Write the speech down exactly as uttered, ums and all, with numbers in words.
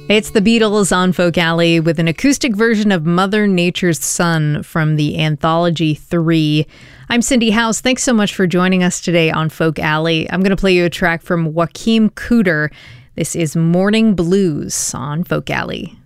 It's the Beatles on Folk Alley with an acoustic version of Mother Nature's Son from the anthology three. I'm Cindy House. Thanks so much for joining us today on Folk Alley. I'm going to play you a track from Joachim Cooder. This is Morning Blues on Folk Alley.